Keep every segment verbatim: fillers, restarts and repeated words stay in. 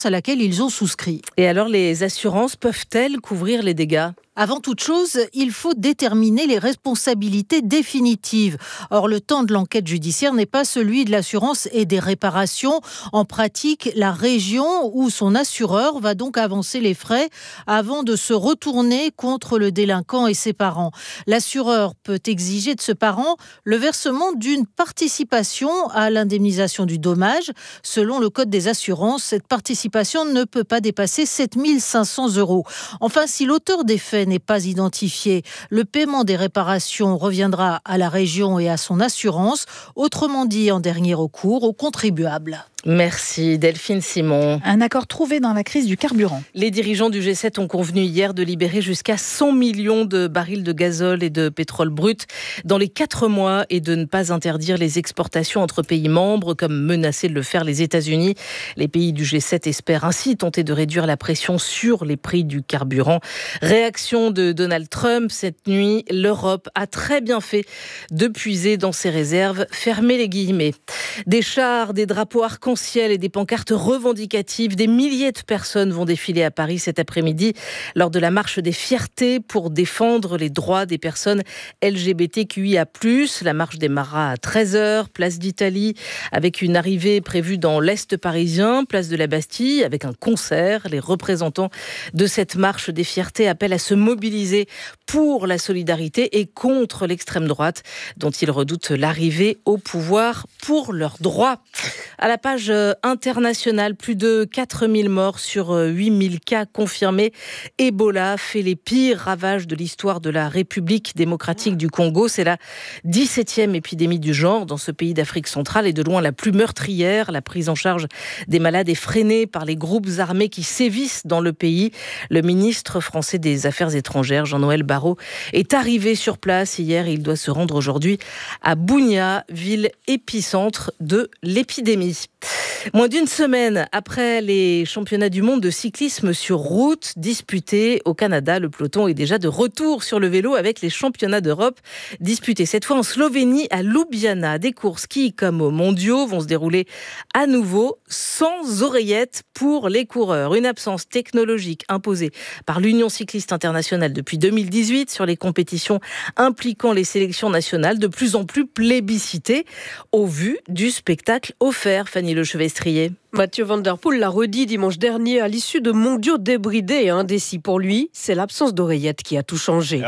à laquelle ils ont souscrit. Et alors, les assurances peuvent-elles couvrir les dégâts ? Avant toute chose, il faut déterminer les responsabilités définitives. Or, le temps de l'enquête judiciaire n'est pas celui de l'assurance et des réparations. En pratique, la région ou son assureur va donc avancer les frais avant de se retourner contre le délinquant et ses parents. L'assureur peut exiger de ce parent le versement d'une participation à l'indemnisation du dommage. Selon le Code des assurances, cette participation ne peut pas dépasser sept mille cinq cents euros. Enfin, si l'auteur des faits n'est pas identifié, le paiement des réparations reviendra à la région et à son assurance, autrement dit en dernier recours aux contribuables. Merci Delphine Simon. Un accord trouvé dans la crise du carburant. Les dirigeants du G sept ont convenu hier de libérer jusqu'à cent millions de barils de gazole et de pétrole brut dans les quatre mois et de ne pas interdire les exportations entre pays membres comme menaçaient de le faire les États-Unis. Les pays du G sept espèrent ainsi tenter de réduire la pression sur les prix du carburant. Réaction de Donald Trump cette nuit, l'Europe a très bien fait de puiser dans ses réserves. Fermez les guillemets. Des chars, des drapeaux arc-en-ciel et des pancartes revendicatives. Des milliers de personnes vont défiler à Paris cet après-midi lors de la marche des fiertés pour défendre les droits des personnes L G B T Q I A plus. La marche démarrera à treize heures, place d'Italie, avec une arrivée prévue dans l'Est parisien, place de la Bastille, avec un concert. Les représentants de cette marche des fiertés appellent à se mobiliser pour la solidarité et contre l'extrême droite, dont ils redoutent l'arrivée au pouvoir pour leurs droits. À la page internationale, plus de quatre mille morts sur huit mille cas confirmés. Ebola fait les pires ravages de l'histoire de la République démocratique du Congo. C'est la dix-septième épidémie du genre dans ce pays d'Afrique centrale et de loin la plus meurtrière. La prise en charge des malades est freinée par les groupes armés qui sévissent dans le pays. Le ministre français des Affaires étrangères, Jean-Noël Barrot, est arrivé sur place hier et il doit se rendre aujourd'hui à Bunia, ville épicentre de l'épidémie. Moins d'une semaine après les championnats du monde de cyclisme sur route disputés au Canada, le peloton est déjà de retour sur le vélo avec les championnats d'Europe disputés cette fois en Slovénie à Ljubljana. Des courses qui, comme aux mondiaux, vont se dérouler à nouveau sans oreillettes pour les coureurs. Une absence technologique imposée par l'Union cycliste internationale depuis deux mille dix-huit sur les compétitions impliquant les sélections nationales, de plus en plus plébiscitées au vu du spectacle offert. Fanny Lechevestrier. Mathieu Van Der Poel l'a redit dimanche dernier à l'issue de mondiaux débridés et indécis. Pour lui, c'est l'absence d'oreillettes qui a tout changé.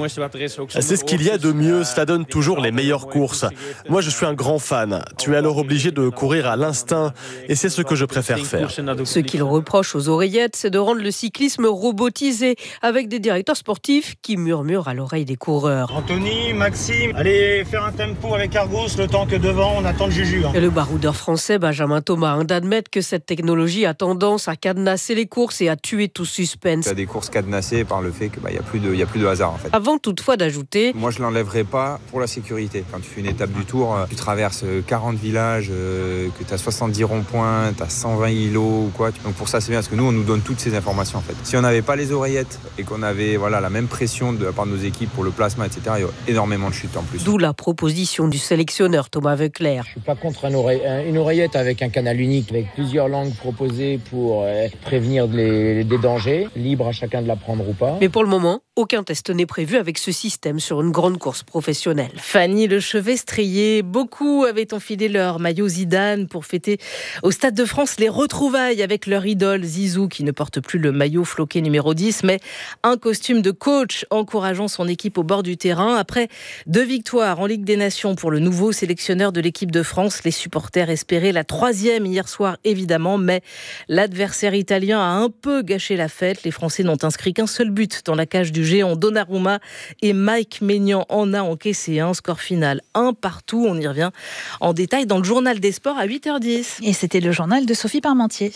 C'est ce qu'il y a de mieux, cela donne toujours les meilleures courses. Moi, je suis un grand fan. Tu es alors obligé de courir à l'instinct et c'est ce que je préfère faire. Ce qu'il reproche aux oreillettes, c'est de rendre le cyclisme robotisé avec des directeurs sportifs qui murmurent à l'oreille des coureurs. Anthony, Maxime, allez faire un tempo avec Argos le temps que devant on attend le juju. Hein. Et le baroudeur français Benjamin Thomas hein, d'admettre que cette technologie a tendance à cadenasser les courses et à tuer tout suspense. Il y a des courses cadenassées par le fait qu'il bah, n'y a, a plus de hasard en fait. Avant toutefois d'ajouter... Moi je ne l'enlèverai pas pour la sécurité. Quand tu fais une étape du Tour, tu traverses quarante villages, euh, que tu as soixante-dix ronds-points, tu as cent vingt îlots ou quoi. Donc pour ça c'est bien parce que nous on nous donne toutes ces informations en fait. Si on n'avait pas les oreillettes et qu'on avait voilà, la même pression de la part de nos équipes pour le plasma, et cetera, il y a énormément de chutes en plus. D'où la proposition du sélectionneur Thomas Voeckler. Je ne suis pas contre un oreille, une oreillette avec un canal unique, avec plusieurs langues proposées pour euh, prévenir les, des dangers, libre à chacun de la prendre ou pas. Mais pour le moment, aucun test n'est prévu avec ce système sur une grande course professionnelle. Fanny Lechevestrier, beaucoup avaient enfilé leur maillot Zidane pour fêter au Stade de France les retrouvailles avec leur idole Zizou qui ne porte plus le maillot floqué numéro dix mais un costume de coach encourageant son équipe au bord du terrain. Après deux victoires en Ligue des Nations pour le nouveau sélectionneur de l'équipe de France, les supporters espéraient la troisième hier soir évidemment, mais l'adversaire italien a un peu gâché la fête. Les Français n'ont inscrit qu'un seul but dans la cage du géant Donnarumma et Mike Maignan en a encaissé un. Score final un partout. On y revient en détail dans le journal des sports à huit heures dix. Et c'était le journal de Sophie Parmentier.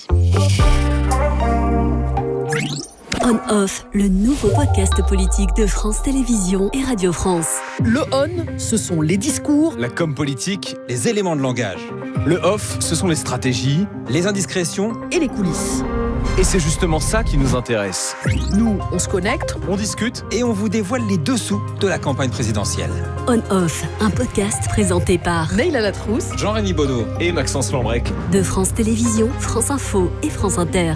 On-Off, le nouveau podcast politique de France Télévisions et Radio France. Le on, ce sont les discours. La com politique, les éléments de langage. Le off, ce sont les stratégies, les indiscrétions et les coulisses. Et c'est justement ça qui nous intéresse. Nous, on se connecte, on discute et on vous dévoile les dessous de la campagne présidentielle. On-Off, un podcast présenté par Neil Alatrousse, Jean-Rémy Bonneau et Maxence Lambrec de France Télévisions, France Info et France Inter.